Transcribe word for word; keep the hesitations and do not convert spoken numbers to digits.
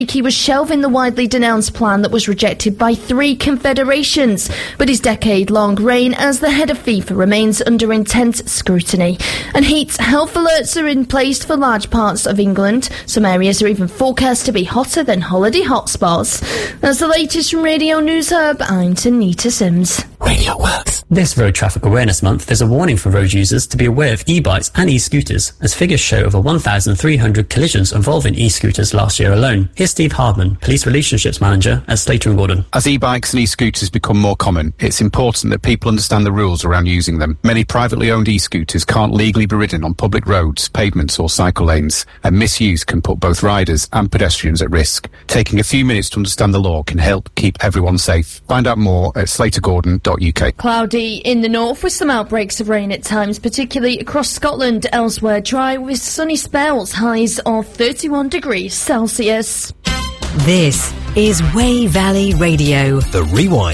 He was shelving the widely denounced plan that was rejected by three confederations, but his decade-long reign as the head of FIFA remains under intense scrutiny. And heat health alerts are in place for large parts of England. Some areas are even forecast to be hotter than holiday hotspots. That's the latest from Radio News Hub. I'm Tanita Sims. Radio Works. This Road Traffic Awareness Month, there's a warning for road users to be aware of e-bikes and e-scooters, as figures show over one thousand three hundred collisions involving e-scooters last year alone. Here's Steve Hardman, Police Relationships Manager at Slater and Gordon. As e-bikes and e-scooters become more common, it's important that people understand the rules around using them. Many privately owned e-scooters can't legally be ridden on public roads, pavements or cycle lanes, and misuse can put both riders and pedestrians at risk. Taking a few minutes to understand the law can help keep everyone safe. Find out more at slater gordon dot U K. Cloudy in the north with some outbreaks of rain at times, particularly across Scotland. Elsewhere dry with sunny spells, highs of thirty-one degrees Celsius. This is Way Valley Radio. The Rewind.